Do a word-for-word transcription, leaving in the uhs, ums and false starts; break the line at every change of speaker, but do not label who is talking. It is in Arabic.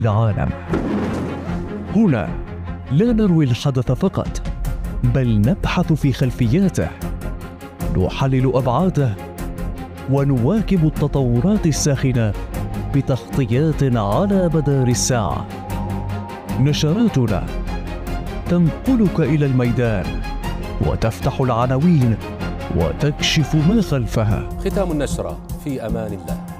العالم. هنا لا نروي الحدث فقط، بل نبحث في خلفياته، نحلل أبعاده، ونواكب التطورات الساخنة بتغطيات على مدار الساعة. نشراتنا تنقلك إلى الميدان وتفتح العناوين وتكشف ما خلفها.
ختام النشرة، في أمان الله.